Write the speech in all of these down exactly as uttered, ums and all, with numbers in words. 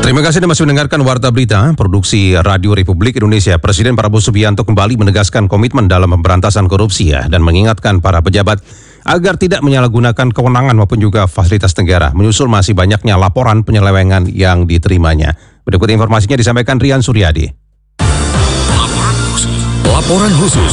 Terima kasih Anda masih mendengarkan Warta Berita, Produksi Radio Republik Indonesia. Presiden Prabowo Subianto kembali menegaskan komitmen dalam pemberantasan korupsi ya, dan mengingatkan para pejabat agar tidak menyalahgunakan kewenangan maupun juga fasilitas negara, menyusul masih banyaknya laporan penyelewengan yang diterimanya. Berikut informasinya disampaikan Rian Suryadi. Laporan khusus. Laporan khusus.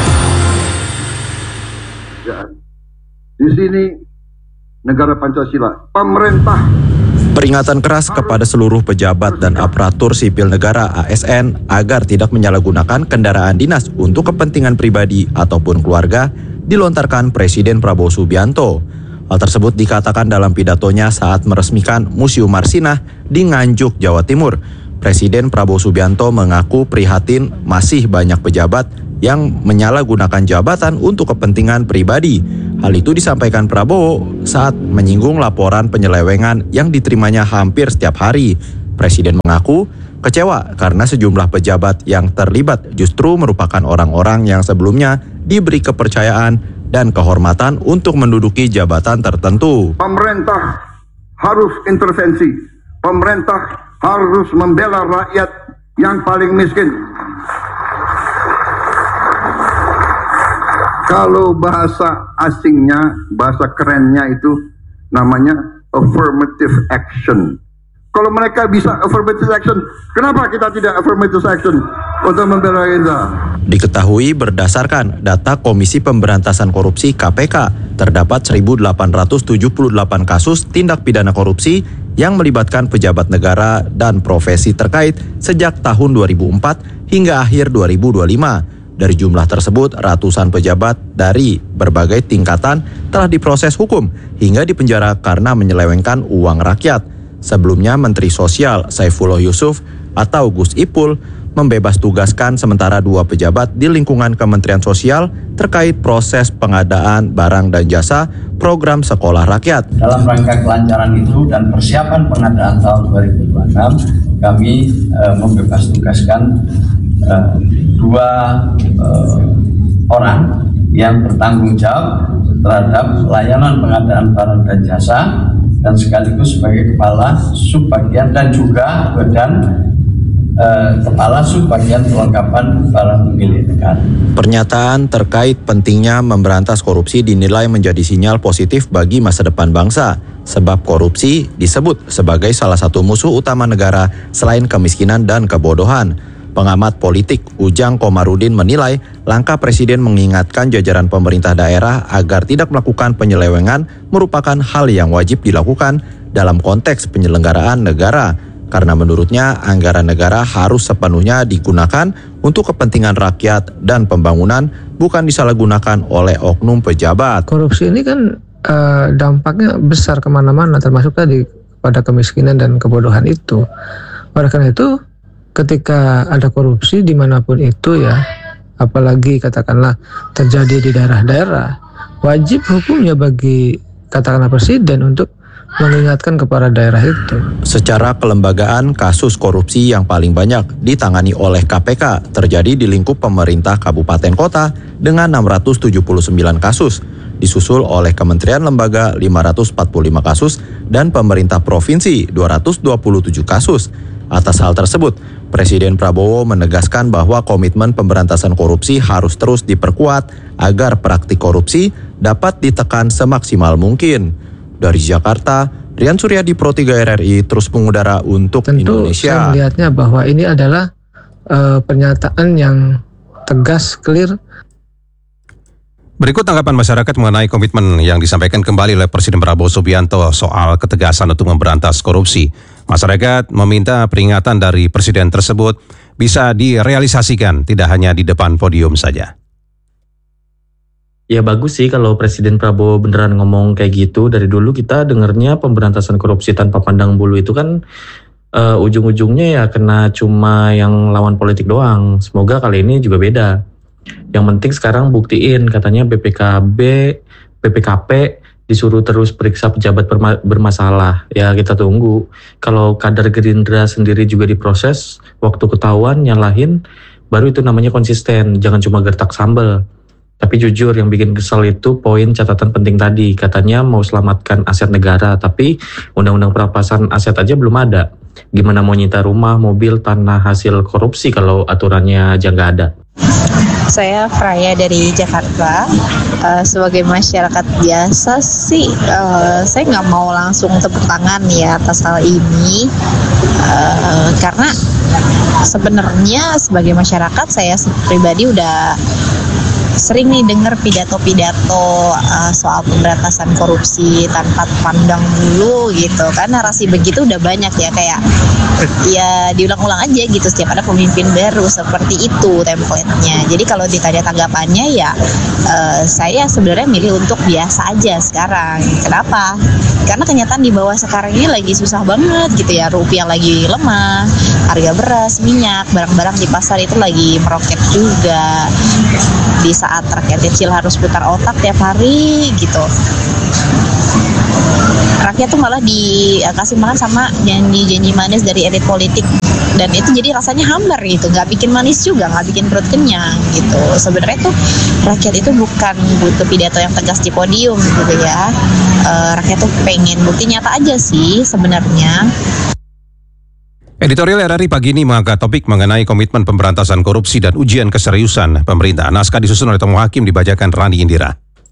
Ya, di sini negara Pancasila, pemerintah. Peringatan keras kepada seluruh pejabat dan aparatur sipil negara A S N agar tidak menyalahgunakan kendaraan dinas untuk kepentingan pribadi ataupun keluarga dilontarkan Presiden Prabowo Subianto. Hal tersebut dikatakan dalam pidatonya saat meresmikan Museum Marsinah di Nganjuk, Jawa Timur. Presiden Prabowo Subianto mengaku prihatin masih banyak pejabat yang menyalahgunakan jabatan untuk kepentingan pribadi. Hal itu disampaikan Prabowo saat menyinggung laporan penyelewengan yang diterimanya hampir setiap hari. Presiden mengaku kecewa karena sejumlah pejabat yang terlibat justru merupakan orang-orang yang sebelumnya diberi kepercayaan dan kehormatan untuk menduduki jabatan tertentu. Pemerintah harus intervensi. Pemerintah harus membela rakyat yang paling miskin. Kalau bahasa asingnya, bahasa kerennya itu namanya affirmative action. Kalau mereka bisa affirmative action, kenapa kita tidak affirmative action untuk membela kita? Diketahui berdasarkan data Komisi Pemberantasan Korupsi K P K, terdapat seribu delapan ratus tujuh puluh delapan kasus tindak pidana korupsi yang melibatkan pejabat negara dan profesi terkait sejak tahun dua ribu empat hingga akhir dua ribu dua puluh lima. Dari jumlah tersebut, ratusan pejabat dari berbagai tingkatan telah diproses hukum hingga dipenjara karena menyelewengkan uang rakyat. Sebelumnya, Menteri Sosial Saifullah Yusuf atau Gus Ipul membebas tugaskan sementara dua pejabat di lingkungan Kementerian Sosial terkait proses pengadaan barang dan jasa program sekolah rakyat. Dalam rangka kelancaran itu dan persiapan pengadaan tahun dua ribu dua puluh enam, kami uh, membebas tugaskan uh, dua uh, orang yang bertanggung jawab terhadap layanan pengadaan barang dan jasa dan sekaligus sebagai kepala subbagian dan juga dan Uh, kepala subbagian kelengkapan barang milik negara. Pernyataan terkait pentingnya memberantas korupsi dinilai menjadi sinyal positif bagi masa depan bangsa, sebab korupsi disebut sebagai salah satu musuh utama negara selain kemiskinan dan kebodohan. Pengamat politik Ujang Komarudin menilai langkah Presiden mengingatkan jajaran pemerintah daerah agar tidak melakukan penyelewengan merupakan hal yang wajib dilakukan dalam konteks penyelenggaraan negara. Karena menurutnya anggaran negara harus sepenuhnya digunakan untuk kepentingan rakyat dan pembangunan, bukan disalahgunakan oleh oknum pejabat. Korupsi ini kan uh, dampaknya besar kemana-mana, termasuk tadi pada kemiskinan dan kebodohan itu. Oleh karena itu, ketika ada korupsi dimanapun itu ya, apalagi katakanlah terjadi di daerah-daerah, wajib hukumnya bagi katakanlah Presiden untuk mengingatkan kepada daerah itu. Secara kelembagaan, kasus korupsi yang paling banyak ditangani oleh K P K terjadi di lingkup pemerintah kabupaten kota dengan enam ratus tujuh puluh sembilan kasus, disusul oleh Kementerian Lembaga lima ratus empat puluh lima kasus dan pemerintah provinsi dua ratus dua puluh tujuh kasus. Atas hal tersebut, Presiden Prabowo menegaskan bahwa komitmen pemberantasan korupsi harus terus diperkuat agar praktik korupsi dapat ditekan semaksimal mungkin. Dari Jakarta, Rian Suryadi, Pro tiga R R I, terus mengudara untuk Tentu Indonesia. Saya melihatnya bahwa ini adalah uh, pernyataan yang tegas, clear. Berikut tanggapan masyarakat mengenai komitmen yang disampaikan kembali oleh Presiden Prabowo Subianto soal ketegasan untuk memberantas korupsi. Masyarakat meminta peringatan dari Presiden tersebut bisa direalisasikan, tidak hanya di depan podium saja. Ya bagus sih kalau Presiden Prabowo beneran ngomong kayak gitu. Dari dulu kita dengarnya pemberantasan korupsi tanpa pandang bulu itu kan uh, ujung-ujungnya ya kena cuma yang lawan politik doang. Semoga kali ini juga beda. Yang penting sekarang buktiin, katanya B P K B, B P K P disuruh terus periksa pejabat berma- bermasalah. Ya kita tunggu. Kalau kader Gerindra sendiri juga diproses, waktu ketahuan nyalahin, baru itu namanya konsisten. Jangan cuma gertak sambal. Tapi jujur yang bikin kesel itu poin catatan penting tadi. Katanya mau selamatkan aset negara, tapi undang-undang perampasan aset aja belum ada. Gimana mau nyita rumah, mobil, tanah hasil korupsi kalau aturannya aja nggak ada? Saya Fraya dari Jakarta. Uh, sebagai masyarakat biasa sih, uh, saya nggak mau langsung tepuk tangan ya atas hal ini, uh, karena sebenarnya sebagai masyarakat saya pribadi udah sering nih dengar pidato-pidato uh, soal pemberantasan korupsi tanpa pandang bulu gitu kan. Narasi begitu udah banyak ya, kayak ya diulang-ulang aja gitu setiap ada pemimpin baru, seperti itu template-nya. Jadi kalau ditanya tanggapannya ya uh, saya sebenarnya milih untuk biasa aja sekarang. Kenapa? Karena kenyataan di bawah sekarang ini lagi susah banget gitu ya, rupiah lagi lemah, harga beras, minyak, barang-barang di pasar itu lagi meroket juga. Di saat rakyat kecil harus putar otak tiap hari gitu, rakyat tuh malah dikasih makan sama janji-janji manis dari elit politik, dan itu jadi rasanya hambar gitu, nggak bikin manis juga, nggak bikin perut kenyang gitu. Sebenarnya tuh rakyat itu bukan butuh pidato yang tegas di podium gitu ya, e, rakyat tuh pengen bukti nyata aja sih sebenarnya. Editorial R R I pagi ini mengangkat topik mengenai komitmen pemberantasan korupsi dan ujian keseriusan pemerintah. Naskah disusun oleh Tomo Hakim, dibacakan Rani Indira.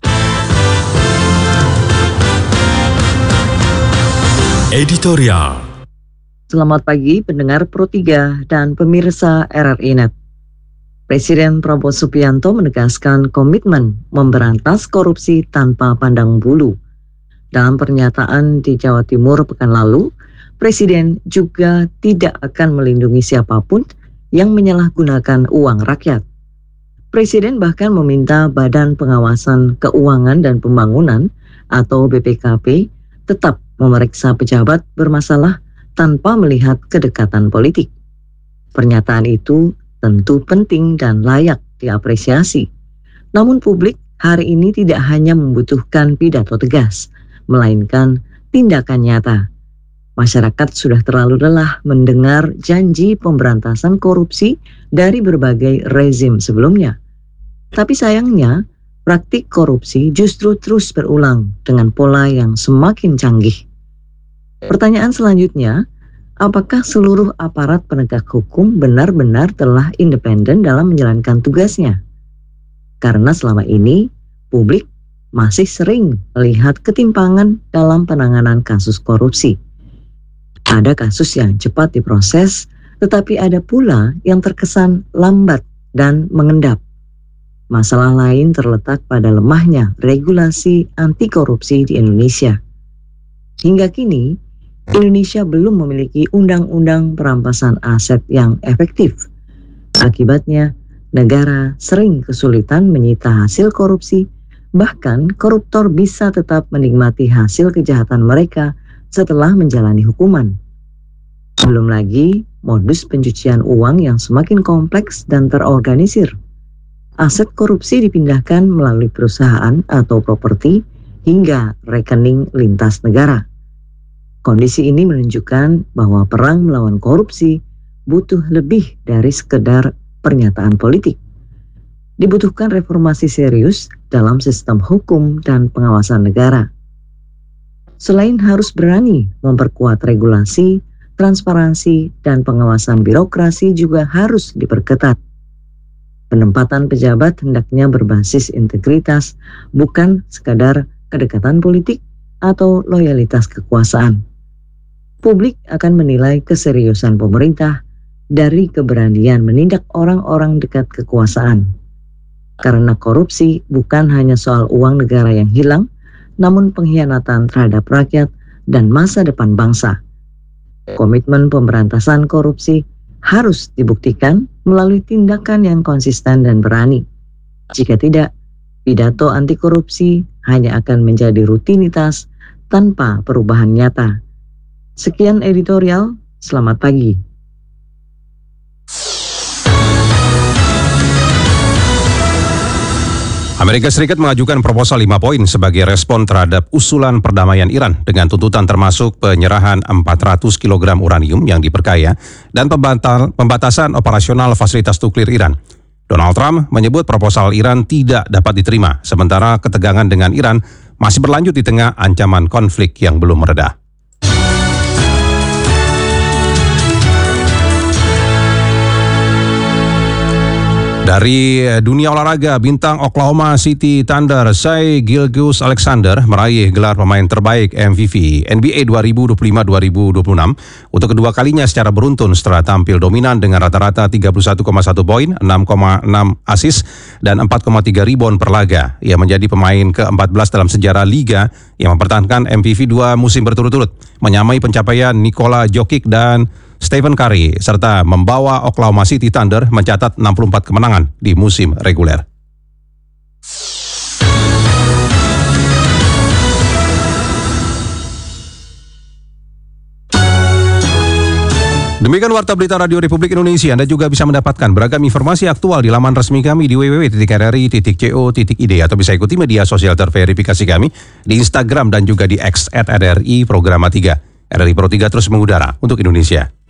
Editorial. Selamat pagi pendengar Pro tiga dan pemirsa R R I Net. Presiden Prabowo Subianto menegaskan komitmen memberantas korupsi tanpa pandang bulu. Dalam pernyataan di Jawa Timur pekan lalu, Presiden juga tidak akan melindungi siapapun yang menyalahgunakan uang rakyat. Presiden bahkan meminta Badan Pengawasan Keuangan dan Pembangunan atau B P K P tetap memeriksa pejabat bermasalah tanpa melihat kedekatan politik. Pernyataan itu tentu penting dan layak diapresiasi. Namun publik hari ini tidak hanya membutuhkan pidato tegas, melainkan tindakan nyata. Masyarakat sudah terlalu lelah mendengar janji pemberantasan korupsi dari berbagai rezim sebelumnya. Tapi sayangnya, praktik korupsi justru terus berulang dengan pola yang semakin canggih. Pertanyaan selanjutnya, apakah seluruh aparat penegak hukum benar-benar telah independen dalam menjalankan tugasnya? Karena selama ini, publik masih sering melihat ketimpangan dalam penanganan kasus korupsi. Ada kasus yang cepat diproses, tetapi ada pula yang terkesan lambat dan mengendap. Masalah lain terletak pada lemahnya regulasi anti korupsi di Indonesia. Hingga kini, Indonesia belum memiliki undang-undang perampasan aset yang efektif. Akibatnya, negara sering kesulitan menyita hasil korupsi, bahkan koruptor bisa tetap menikmati hasil kejahatan mereka setelah menjalani hukuman. Belum lagi modus pencucian uang yang semakin kompleks dan terorganisir. Aset korupsi dipindahkan melalui perusahaan atau properti hingga rekening lintas negara. Kondisi ini menunjukkan bahwa perang melawan korupsi butuh lebih dari sekedar pernyataan politik. Dibutuhkan reformasi serius dalam sistem hukum dan pengawasan negara. Selain harus berani memperkuat regulasi, transparansi, dan pengawasan birokrasi juga harus diperketat. Penempatan pejabat hendaknya berbasis integritas, bukan sekadar kedekatan politik atau loyalitas kekuasaan. Publik akan menilai keseriusan pemerintah dari keberanian menindak orang-orang dekat kekuasaan. Karena korupsi bukan hanya soal uang negara yang hilang, namun pengkhianatan terhadap rakyat dan masa depan bangsa. Komitmen pemberantasan korupsi harus dibuktikan melalui tindakan yang konsisten dan berani. Jika tidak, pidato anti korupsi hanya akan menjadi rutinitas tanpa perubahan nyata. Sekian editorial, selamat pagi. Amerika Serikat mengajukan proposal lima poin sebagai respon terhadap usulan perdamaian Iran dengan tuntutan termasuk penyerahan empat ratus kilogram uranium yang diperkaya dan pembatasan operasional fasilitas nuklir Iran. Donald Trump menyebut proposal Iran tidak dapat diterima, sementara ketegangan dengan Iran masih berlanjut di tengah ancaman konflik yang belum mereda. Dari dunia olahraga, bintang Oklahoma City Thunder Shai Gilgeous-Alexander meraih gelar pemain terbaik M V P N B A dua ribu dua puluh lima dua ribu dua puluh enam untuk kedua kalinya secara beruntun setelah tampil dominan dengan rata-rata tiga puluh satu koma satu poin, enam koma enam assist, dan empat koma tiga rebound per laga. Ia menjadi pemain ke empat belas dalam sejarah Liga yang mempertahankan M V P dua musim berturut-turut, menyamai pencapaian Nikola Jokic dan Stephen Curry, serta membawa Oklahoma City Thunder mencatat enam puluh empat kemenangan di musim reguler. Demikian Warta Berita Radio Republik Indonesia. Anda juga bisa mendapatkan beragam informasi aktual di laman resmi kami di w w w titik r r i titik co titik i d atau bisa ikuti media sosial terverifikasi kami di Instagram dan juga di X at R R I Programa tiga. R R I Pro tiga terus mengudara untuk Indonesia.